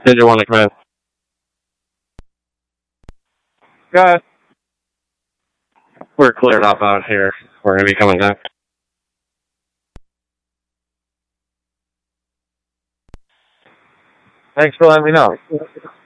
Did you want to come in? Good. We're cleared up out here. We're going to be coming back. Thanks for letting me know.